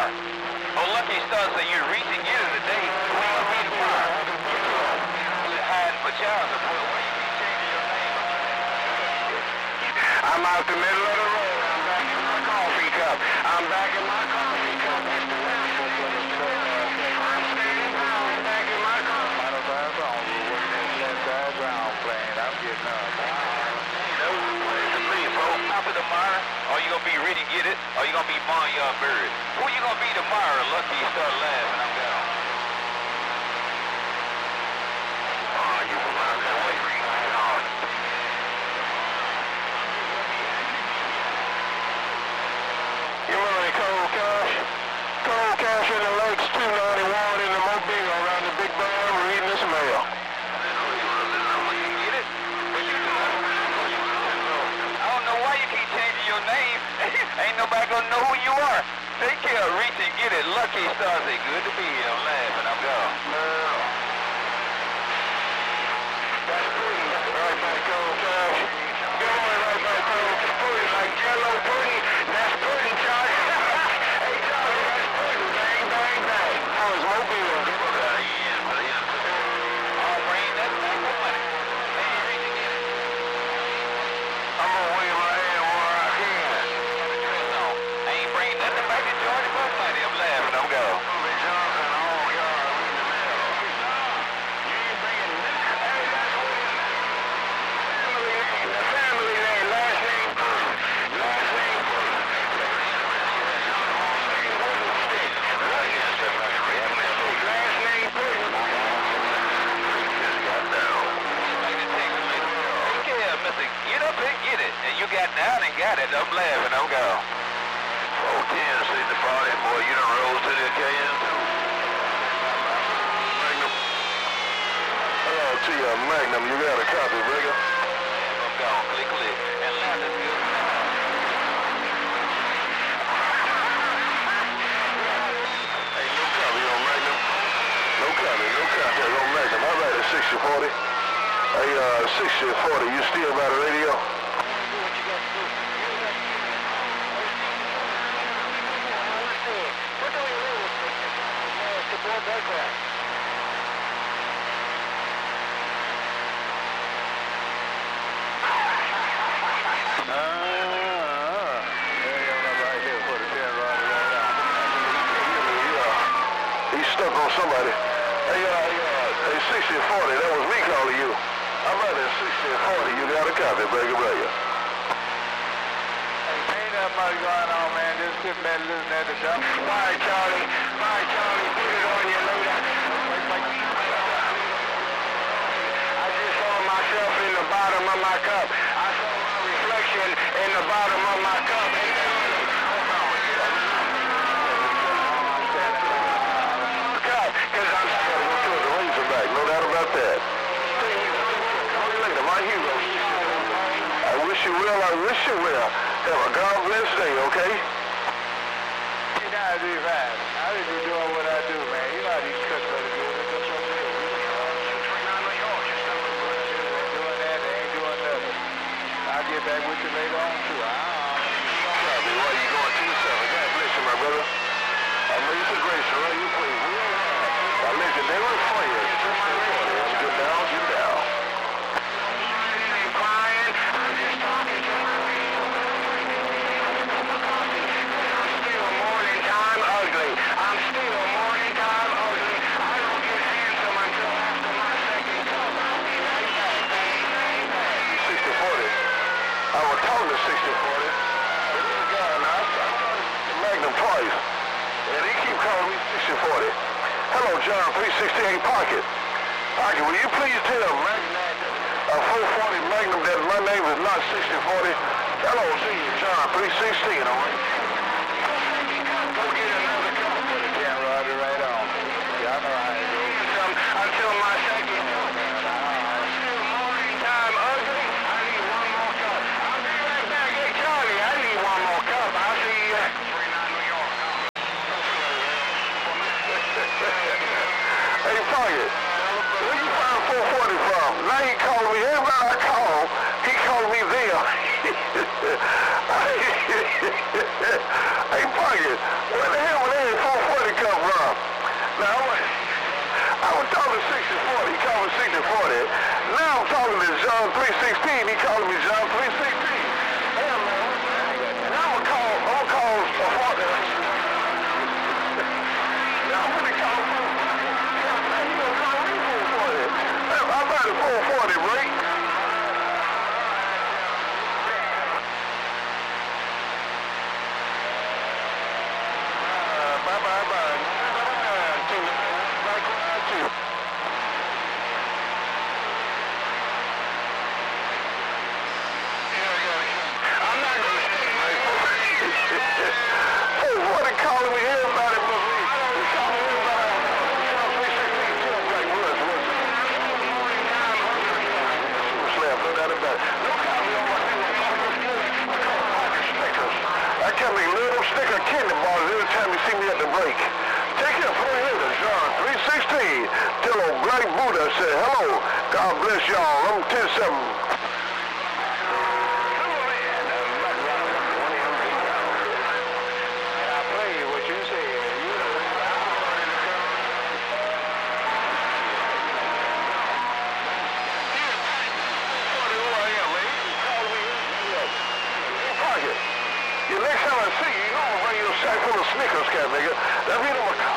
tomorrow. Oh, Lucky Star said you're reaching you today. When you gonna be tomorrow? You're hiding for child support. Why you keep changing your name? I'm out the middle of the road. I'm back in my coffee cup. I'm back in my coffee cup. I'm standing down back in my coffee. I don't know wrong. We're working that left side ground plane. I'm getting up. After tomorrow, are you gonna be ready to get it? Or you gonna be barnyard bird? Who you gonna be tomorrow? Lucky you start laughing. I'm gone. Oh, you from out that way? You remember the Cold Cash? Cold Cash in the Lakes 291 in the Mobile around the Big Barn reading this mail. Your name, ain't nobody gonna know who you are. Take care, reach and get it. Lucky Star say, good to be here. I'm laughing, I'm gone. That's pudding. Right back, Cold Cash. Good morning, right back, Cold Cash. Pudding like jello pudding. That's pudding, Charlie. Hey, Charlie, that's pudding. Bang, bang, bang. How is Mobile? I'll bring that back for money. Hey, reach and get it. I'm gonna wave my hand. I'm going. Family name, last name. Get up and get it. And you got down and got it. I'm laughing. I'm going. 410, see the party, boy. You done rolled to the occasion. Magnum. Hello to you, Magnum. You got a copy, Rigger? I'm gone. Click, click. And laugh is good. Hey, no copy on Magnum. No copy on Magnum. All right, at 6040. Hey, 6040, you still by the radio? He's stuck on somebody. Hey, 6040, that was me calling you. I'm right at 6040, you got a copy, Breaker Breaker. Ain't that much going on, man. Just sitting there listening at the dump. Bye, Charlie. Bye, Charlie. Put it on you later. I just saw myself in the bottom of my cup. I saw my reflection in the bottom of my cup. Because I'm scared to go to the Razorback. No doubt about that. My hero. I wish you well. Have a God bless day, okay? You know how to do that. I just be doing what I do, man. You know how these cuts are doing. Doing that, they ain't doing nothing. I'll get back with you later on, too. Why you going to yourself? God bless you, my brother. Amazing grace, right? You play real hard. I let you never for you. Get down, get down. I was talking to 6040. This guy and I Magnum twice. And he keep calling me 6040. Hello, John 368 Pocket. Pocket, will you please tell Magnum 440 Magnum that my name is not 6040? Hello to you, John 316, all right? Go get another cup. Put it down, Roger, right on. Y'all know how it goes. Until my second. Still morning time ugly. I need one more cup. I'll be right back. Hey, Charlie, I need one more cup. I'll see you. 39 New York. Hey, Pocket, where you find 440 from? Now he called me. Everybody I call, he called me there. Hey, Pocket, where the hell were they y'all. I'm 10-7. Your next time I see you, you know I'm gonna bring you a sack full of Snickers, cat nigga. That mean I'm a